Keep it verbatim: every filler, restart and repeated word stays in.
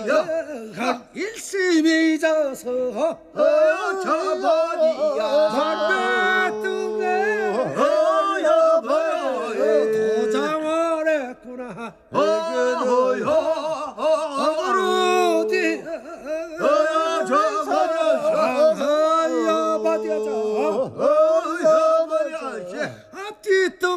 일심이 져서 어여 저버리야 막대뚱에 어여 버려 도장을 했구나 어여 어루디 어여 저버려 어여 버디자